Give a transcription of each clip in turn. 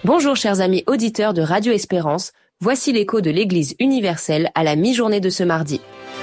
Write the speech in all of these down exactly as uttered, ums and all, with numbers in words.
Bonjour chers amis auditeurs de Radio Espérance, voici l'écho de l'Église universelle à la mi-journée de ce mardi.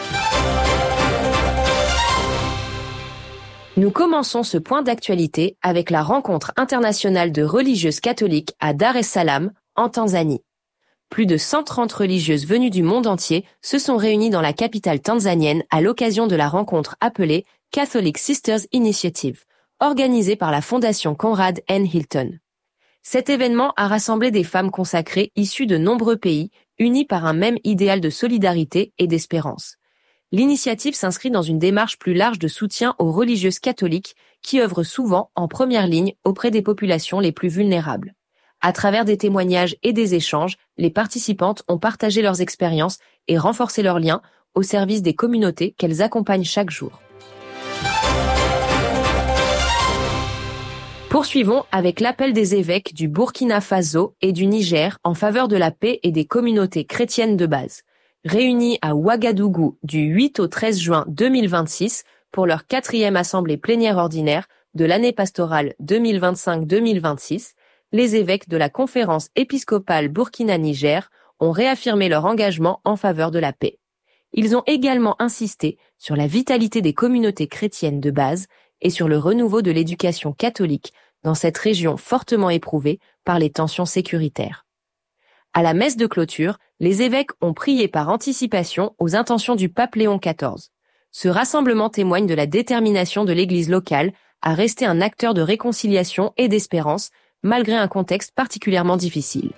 Nous commençons ce point d'actualité avec la rencontre internationale de religieuses catholiques à Dar es Salaam, en Tanzanie. Plus de cent trente religieuses venues du monde entier se sont réunies dans la capitale tanzanienne à l'occasion de la rencontre appelée Catholic Sisters Initiative, organisée par la fondation Conrad N. Hilton. Cet événement a rassemblé des femmes consacrées issues de nombreux pays, unies par un même idéal de solidarité et d'espérance. L'initiative s'inscrit dans une démarche plus large de soutien aux religieuses catholiques qui œuvrent souvent en première ligne auprès des populations les plus vulnérables. À travers des témoignages et des échanges, les participantes ont partagé leurs expériences et renforcé leurs liens au service des communautés qu'elles accompagnent chaque jour. Poursuivons avec l'appel des évêques du Burkina Faso et du Niger en faveur de la paix et des communautés chrétiennes de base. Réunis à Ouagadougou du huit au treize juin deux mille vingt-six pour leur quatrième assemblée plénière ordinaire de l'année pastorale deux mille vingt-cinq deux mille vingt-six, les évêques de la conférence épiscopale Burkina-Niger ont réaffirmé leur engagement en faveur de la paix. Ils ont également insisté sur la vitalité des communautés chrétiennes de base et sur le renouveau de l'éducation catholique dans cette région fortement éprouvée par les tensions sécuritaires. À la messe de clôture, les évêques ont prié par anticipation aux intentions du pape Léon quatorze. Ce rassemblement témoigne de la détermination de l'Église locale à rester un acteur de réconciliation et d'espérance, malgré un contexte particulièrement difficile.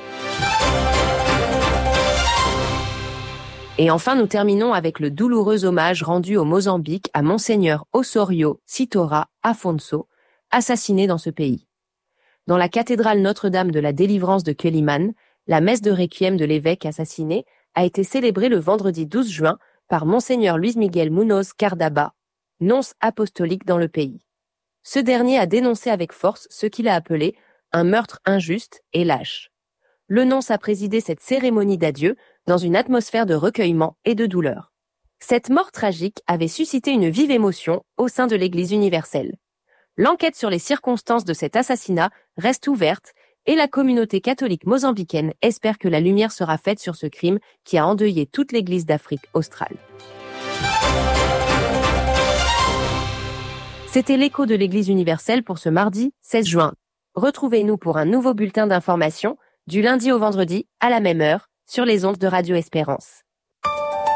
Et enfin, nous terminons avec le douloureux hommage rendu au Mozambique à Monseigneur Ossorio Sitora Afonso, assassiné dans ce pays. Dans la cathédrale Notre-Dame de la Délivrance de Quelimane, la messe de requiem de l'évêque assassiné a été célébrée le vendredi douze juin par Monseigneur Luis Miguel Munoz Cardaba, nonce apostolique dans le pays. Ce dernier a dénoncé avec force ce qu'il a appelé un meurtre injuste et lâche. Le nonce a présidé cette cérémonie d'adieu dans une atmosphère de recueillement et de douleur. Cette mort tragique avait suscité une vive émotion au sein de l'Église universelle. L'enquête sur les circonstances de cet assassinat reste ouverte et la communauté catholique mozambicaine espère que la lumière sera faite sur ce crime qui a endeuillé toute l'Église d'Afrique australe. C'était l'écho de l'Église universelle pour ce mardi seize juin. Retrouvez-nous pour un nouveau bulletin d'information du lundi au vendredi à la même heure sur les ondes de Radio Espérance.